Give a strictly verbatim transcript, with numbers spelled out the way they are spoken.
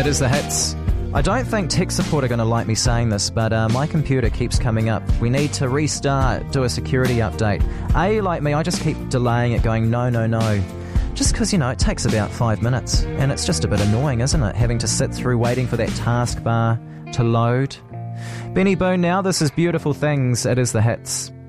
It is the hits. I don't think tech support are going to like me saying this, but uh, my computer keeps coming up. We need to restart, do a security update. A, like me, I just keep delaying it, going, no, no, no. Just because, you know, it takes about five minutes. And it's just a bit annoying, isn't it? Having to sit through waiting for that taskbar to load. Benny Boone now, this is Beautiful Things. It is the hits.